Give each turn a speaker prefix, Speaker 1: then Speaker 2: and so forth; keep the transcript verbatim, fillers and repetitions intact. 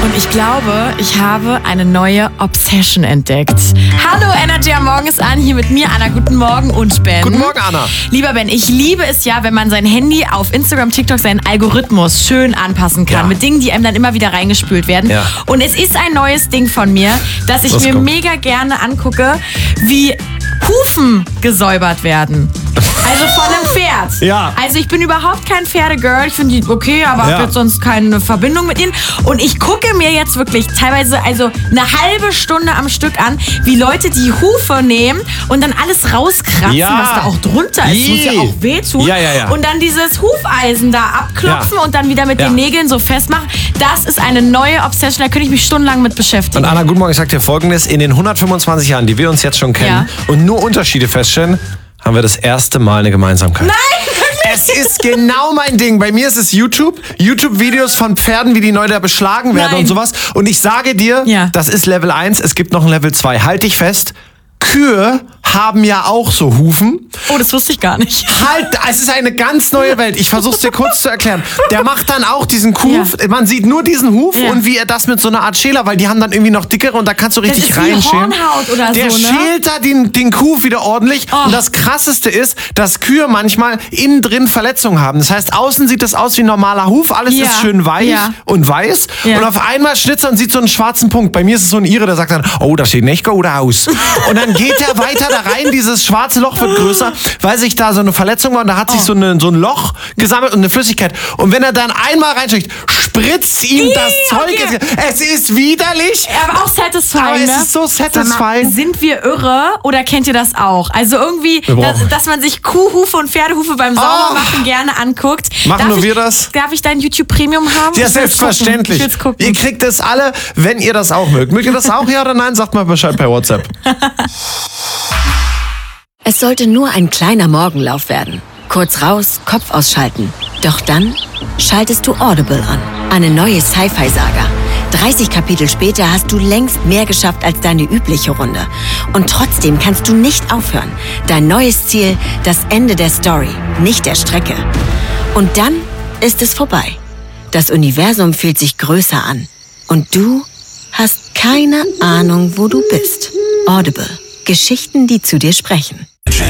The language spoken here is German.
Speaker 1: Und ich glaube, ich habe eine neue Obsession entdeckt. Hallo, Energy am Morgen ist an, hier mit mir, Anna. Guten Morgen und Ben.
Speaker 2: Guten Morgen, Anna.
Speaker 1: Lieber Ben, ich liebe es ja, wenn man sein Handy auf Instagram, TikTok, seinen Algorithmus schön anpassen kann.
Speaker 2: Ja.
Speaker 1: Mit Dingen, die einem dann immer wieder reingespült werden.
Speaker 2: Ja.
Speaker 1: Und es ist ein neues Ding von mir, dass ich
Speaker 2: Was
Speaker 1: mir
Speaker 2: kommt?
Speaker 1: mega gerne angucke, wie Hufen gesäubert werden. Also von einem Pferd.
Speaker 2: Ja.
Speaker 1: Also ich bin überhaupt kein Pferdegirl. Ich finde die okay, aber
Speaker 2: Ja.
Speaker 1: habe jetzt sonst keine Verbindung mit ihnen. Und ich gucke mir jetzt wirklich teilweise also eine halbe Stunde am Stück an, wie Leute die Hufe nehmen und dann alles rauskratzen,
Speaker 2: Ja.
Speaker 1: was da auch drunter ist.
Speaker 2: Ih.
Speaker 1: Muss ja auch wehtun.
Speaker 2: Ja, ja, ja.
Speaker 1: Und dann dieses Hufeisen da abklopfen
Speaker 2: Ja.
Speaker 1: und dann wieder mit
Speaker 2: Ja.
Speaker 1: den Nägeln so festmachen. Das ist eine neue Obsession. Da könnte ich mich stundenlang mit beschäftigen.
Speaker 2: Und Anna, guten Morgen, ich sag dir Folgendes. In den hundertfünfundzwanzig Jahren, die wir uns jetzt schon kennen
Speaker 1: Ja.
Speaker 2: und nur Unterschiede feststellen, haben wir das erste Mal eine Gemeinsamkeit.
Speaker 1: Nein, wirklich?
Speaker 2: Es ist genau mein Ding. Bei mir ist es YouTube. YouTube-Videos von Pferden, wie die neu da beschlagen werden
Speaker 1: Nein.
Speaker 2: und sowas. Und ich sage dir,
Speaker 1: Ja.
Speaker 2: das ist Level eins. Es gibt noch ein Level zwei. Halt dich fest. Kühe haben ja auch so Hufen.
Speaker 1: Oh, das wusste ich gar nicht.
Speaker 2: Halt, es ist eine ganz neue Welt. Ich versuch's dir kurz zu erklären. Der macht dann auch diesen Huf.
Speaker 1: Ja.
Speaker 2: Man sieht nur diesen Huf
Speaker 1: Ja.
Speaker 2: und wie er das mit so einer Art Schäler, weil die haben dann irgendwie noch dickere und da kannst du
Speaker 1: Das
Speaker 2: richtig
Speaker 1: ist wie
Speaker 2: reinschälen.
Speaker 1: Hornhaut oder
Speaker 2: Der
Speaker 1: so, ne?
Speaker 2: schält da den, den Huf wieder ordentlich.
Speaker 1: Oh.
Speaker 2: Und das Krasseste ist, dass Kühe manchmal innen drin Verletzungen haben. Das heißt, außen sieht das aus wie ein normaler Huf. Alles
Speaker 1: Ja.
Speaker 2: ist schön weich
Speaker 1: Ja.
Speaker 2: und weiß.
Speaker 1: Ja.
Speaker 2: Und auf einmal schnitzt er und sieht so einen schwarzen Punkt. Bei mir ist es so ein Ire, der sagt dann, oh, das sieht nicht gut aus. Und dann geht er weiter da rein, dieses schwarze Loch wird größer, weil sich da so eine Verletzung war und da hat sich
Speaker 1: Oh.
Speaker 2: so, eine, so ein Loch gesammelt und eine Flüssigkeit. Und wenn er dann einmal reinsteckt, spritzt ihm
Speaker 1: Ih,
Speaker 2: das Zeug.
Speaker 1: okay.
Speaker 2: Es ist widerlich.
Speaker 1: Aber auch satisfying,
Speaker 2: Aber es
Speaker 1: ne?
Speaker 2: ist so
Speaker 1: Sag mal,
Speaker 2: satisfying.
Speaker 1: sind wir irre oder kennt ihr das auch? Also irgendwie,
Speaker 2: Wir
Speaker 1: dass,
Speaker 2: brauchen-
Speaker 1: dass man sich Kuhhufe und Pferdehufe beim Saubermachen gerne anguckt.
Speaker 2: Machen
Speaker 1: darf
Speaker 2: nur
Speaker 1: ich,
Speaker 2: wir das?
Speaker 1: Darf ich dein YouTube Premium haben?
Speaker 2: Ja,
Speaker 1: Ich will's
Speaker 2: selbstverständlich.
Speaker 1: Gucken. Ich will's gucken.
Speaker 2: Ihr kriegt es alle, wenn ihr das auch mögt. Mögt ihr das auch, ja oder nein? Sagt mal Bescheid per WhatsApp.
Speaker 3: Es sollte nur ein kleiner Morgenlauf werden. Kurz raus, Kopf ausschalten. Doch dann schaltest du Audible an. Eine neue Sci-Fi-Saga. dreißig Kapitel später hast du längst mehr geschafft als deine übliche Runde. Und trotzdem kannst du nicht aufhören. Dein neues Ziel, das Ende der Story, nicht der Strecke. Und dann ist es vorbei. Das Universum fühlt sich größer an. Und du hast keine Ahnung, wo du bist. Audible. Geschichten, die zu dir sprechen.